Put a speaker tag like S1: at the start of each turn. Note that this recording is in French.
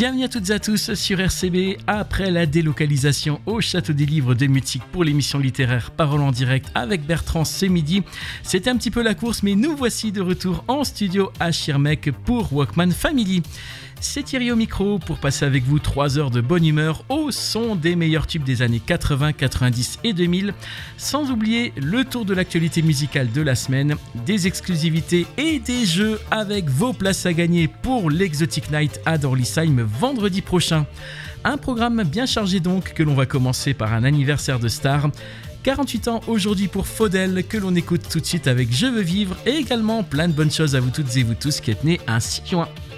S1: Bienvenue à toutes et à tous sur RCB. Après la délocalisation au Château des Livres de Mutzig pour l'émission littéraire Parole en direct avec Bertrand ce midi, c'était un petit peu la course, mais nous voici de retour en studio à Schirmeck pour Walkman Family. C'est Thierry au micro pour passer avec vous 3 heures de bonne humeur au son des meilleurs tubes des années 80, 90 et 2000, sans oublier le tour de l'actualité musicale de la semaine, des exclusivités et des jeux avec vos places à gagner pour l'Exotic Night à Dorlisheim vendredi prochain. Un programme bien chargé donc, que l'on va commencer par un anniversaire de star. 48 ans aujourd'hui pour Faudel, que l'on écoute tout de suite avec Je veux vivre, et également plein de bonnes choses à vous toutes et vous tous qui êtes nés un 6 juin.